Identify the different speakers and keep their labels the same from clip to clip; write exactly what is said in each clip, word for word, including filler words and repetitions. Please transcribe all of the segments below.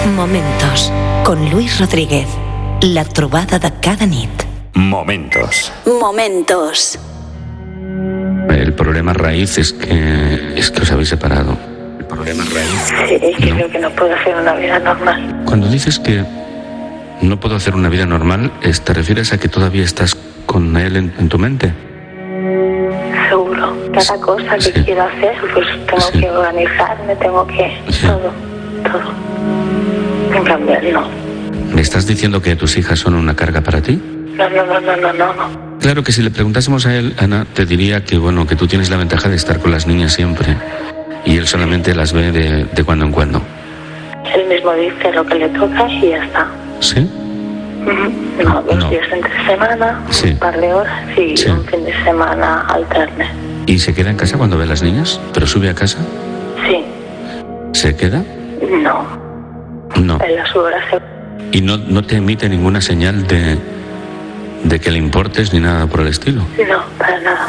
Speaker 1: Momentos con Luis Rodríguez. La trobada de cada nit.
Speaker 2: Momentos.
Speaker 1: Momentos.
Speaker 2: El problema raíz es que es que os habéis separado. El problema raíz.
Speaker 3: Sí, es que
Speaker 2: ¿no?
Speaker 3: creo que no puedo hacer una vida normal.
Speaker 2: Cuando dices que no puedo hacer una vida normal, ¿te refieres a que todavía estás con él en, en tu mente?
Speaker 3: Seguro. Cada cosa que
Speaker 2: Sí.
Speaker 3: quiero hacer, pues tengo
Speaker 2: Sí.
Speaker 3: que organizarme, tengo que...
Speaker 2: Sí.
Speaker 3: Todo, todo. En cambio, él no.
Speaker 2: ¿Me estás diciendo que tus hijas son una carga para ti?
Speaker 3: No, no, no, no, no, no, no.
Speaker 2: Claro que si le preguntásemos a él, Ana, te diría que bueno, que tú tienes la ventaja de estar con las niñas siempre y él solamente las ve de, de cuando en cuando.
Speaker 3: Él mismo dice lo que le toca y ya está.
Speaker 2: ¿Sí?
Speaker 3: Ujú. No, dos
Speaker 2: No.
Speaker 3: días entre semana,
Speaker 2: Sí.
Speaker 3: un par de horas y
Speaker 2: Sí.
Speaker 3: un fin de semana alterne.
Speaker 2: ¿Y se queda en casa cuando ve a las niñas? ¿Pero sube a casa?
Speaker 3: Sí.
Speaker 2: ¿Se queda?
Speaker 3: No.
Speaker 2: No.
Speaker 3: En las horas se...
Speaker 2: ¿Y no, no te emite ninguna señal de, de que le importes ni nada por el estilo?
Speaker 3: No, para nada.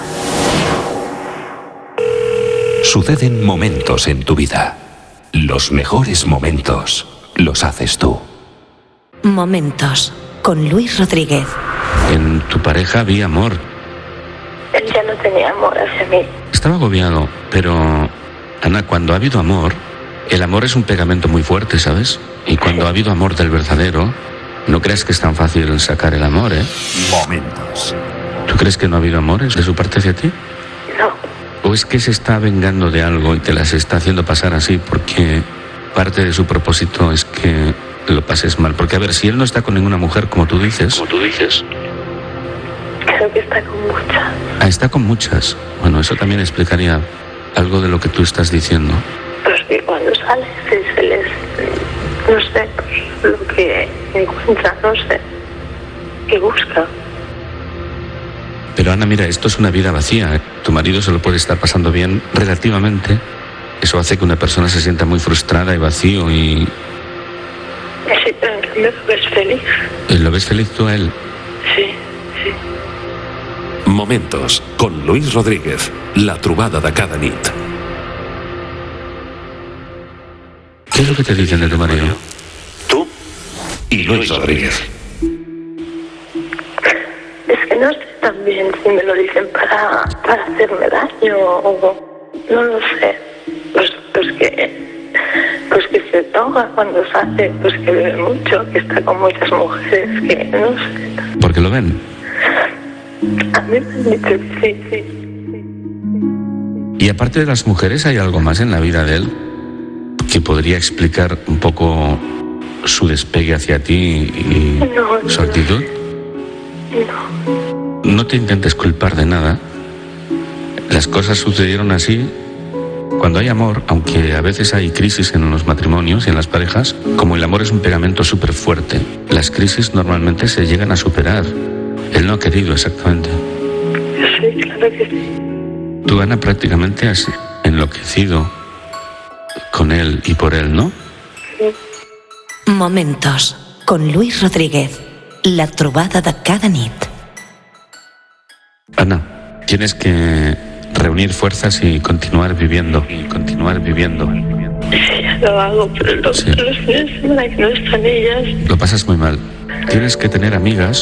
Speaker 4: Suceden momentos en tu vida. Los mejores momentos los haces tú.
Speaker 1: Momentos con Luis Rodríguez.
Speaker 2: En tu pareja había amor.
Speaker 3: Él ya no tenía amor hacia mí.
Speaker 2: Estaba agobiado, pero, Ana, cuando ha habido amor, el amor es un pegamento muy fuerte, ¿sabes? Y cuando ha habido amor del verdadero, no creas que es tan fácil sacar el amor, ¿eh?
Speaker 4: Momentos.
Speaker 2: ¿Tú crees que no ha habido amores de su parte hacia ti?
Speaker 3: No.
Speaker 2: ¿O es que se está vengando de algo y te las está haciendo pasar así porque parte de su propósito es que lo pases mal? Porque, a ver, si él no está con ninguna mujer, como tú dices... Como tú dices.
Speaker 3: Creo que está con muchas.
Speaker 2: Ah, está con muchas. Bueno, eso también explicaría algo de lo que tú estás diciendo.
Speaker 3: Pues que cuando sale se, se les... No sé, pues, lo que encuentra, no sé. ¿Qué busca?
Speaker 2: Pero, Ana, mira, esto es una vida vacía, ¿eh? Tu marido se lo puede estar pasando bien relativamente. Eso hace que una persona se sienta muy frustrada y vacío y...
Speaker 3: Sí, pero en cambio lo ves feliz.
Speaker 2: ¿Y ¿Lo ves feliz tú a él?
Speaker 3: Sí, sí.
Speaker 4: Momentos con Luis Rodríguez. La trobada de cada nit.
Speaker 2: ¿Qué es lo que te dicen de tu marido?
Speaker 4: Tú y Luis Rodríguez.
Speaker 3: Es que no sé también si me lo dicen para, para hacerme daño o... No lo sé. Pues, pues que... Pues que se toca cuando sale, pues que bebe mucho, que está con muchas mujeres, que no sé.
Speaker 2: Porque lo ven.
Speaker 3: A mí me han dicho que sí, sí.
Speaker 2: Y aparte de las mujeres, ¿hay algo más en la vida de él que podría explicar un poco su despegue hacia ti y
Speaker 3: No, no,
Speaker 2: su actitud?
Speaker 3: No.
Speaker 2: No te intentes culpar de nada. Las cosas sucedieron así. Cuando hay amor, aunque a veces hay crisis en los matrimonios y en las parejas, como el amor es un pegamento súper fuerte, las crisis normalmente se llegan a superar. Él no ha querido exactamente.
Speaker 3: Sí, claro que sí.
Speaker 2: Tú, Ana, prácticamente has enloquecido con él y por él, ¿no?
Speaker 1: Momentos con Luis Rodríguez. La trobada de cada nit.
Speaker 2: Ana, tienes que reunir fuerzas y continuar viviendo. Y continuar viviendo.
Speaker 3: Sí, ya lo hago, pero los,
Speaker 2: Sí.
Speaker 3: los fines de semana que no están ellas...
Speaker 2: Lo pasas muy mal. Tienes que tener amigas